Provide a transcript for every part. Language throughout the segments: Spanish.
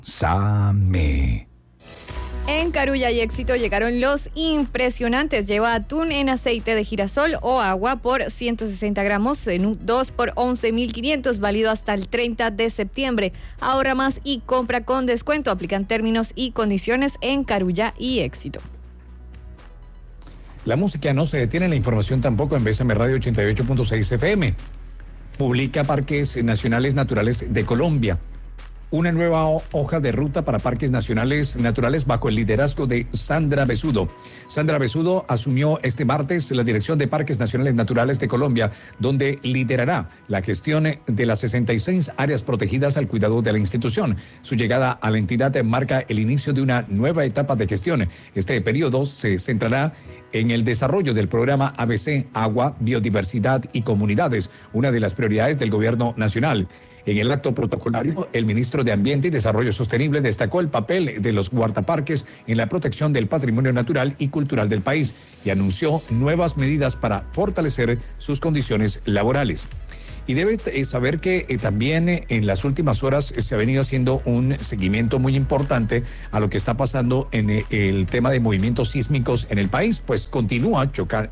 Bésame. En Carulla y Éxito llegaron los impresionantes. Lleva atún en aceite de girasol o agua por 160 gramos en un 2 por 11.500, válido hasta el 30 de septiembre. Ahorra más y compra con descuento. Aplican términos y condiciones en Carulla y Éxito. La música no se detiene, la información tampoco en Bésame Radio 88.6 FM. Publica Parques Nacionales Naturales de Colombia una nueva hoja de ruta para parques nacionales naturales bajo el liderazgo de Sandra Besudo. Sandra Besudo asumió este martes la dirección de Parques Nacionales Naturales de Colombia, donde liderará la gestión de las 66 áreas protegidas al cuidado de la institución. Su llegada a la entidad marca el inicio de una nueva etapa de gestión. Este periodo se centrará en el desarrollo del programa ABC, Agua, Biodiversidad y Comunidades, una de las prioridades del gobierno nacional. En el acto protocolario, el ministro de Ambiente y Desarrollo Sostenible destacó el papel de los guardaparques en la protección del patrimonio natural y cultural del país y anunció nuevas medidas para fortalecer sus condiciones laborales. Y debe saber que también en las últimas horas se ha venido haciendo un seguimiento muy importante a lo que está pasando en el tema de movimientos sísmicos en el país, pues continúa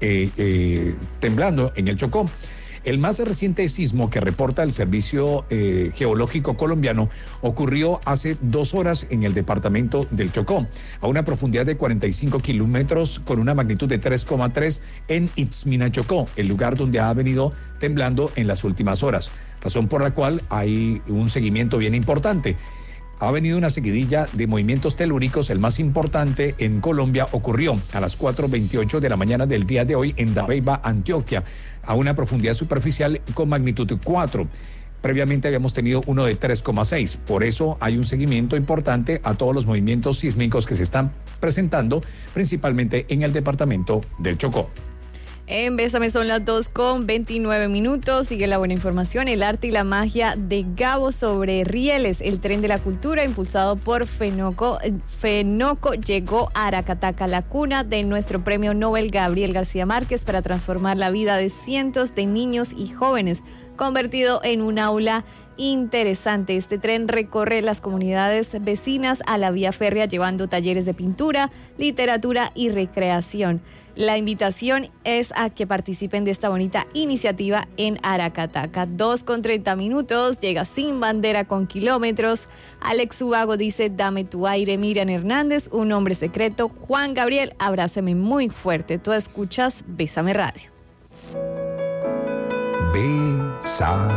temblando en el Chocó. El más reciente sismo que reporta el Servicio Geológico Colombiano ocurrió hace 2 horas en el departamento del Chocó, a una profundidad de 45 kilómetros con una magnitud de 3,3 en Itzmina, Chocó, el lugar donde ha venido temblando en las últimas horas, razón por la cual hay un seguimiento bien importante. Ha venido una seguidilla de movimientos telúricos. El más importante en Colombia ocurrió a las 4:28 de la mañana del día de hoy en Dabeiba, Antioquia, a una profundidad superficial con magnitud 4. Previamente habíamos tenido uno de 3,6. Por eso hay un seguimiento importante a todos los movimientos sísmicos que se están presentando, principalmente en el departamento del Chocó. En Bésame son las 2:29. Sigue la buena información. El arte y la magia de Gabo sobre rieles. El tren de la cultura impulsado por Fenoco llegó a Aracataca, la cuna de nuestro premio Nobel Gabriel García Márquez, para transformar la vida de cientos de niños y jóvenes, convertido en un aula interesante. Este tren recorre las comunidades vecinas a la vía férrea, llevando talleres de pintura, literatura y recreación. La invitación es a que participen de esta bonita iniciativa en Aracataca. 2:30. Llega Sin Bandera con kilómetros. Alex Ubago dice: dame tu aire. Miriam Hernández, Un hombre secreto. Juan Gabriel, abrázame muy fuerte. Tú escuchas Bésame Radio. Bésame.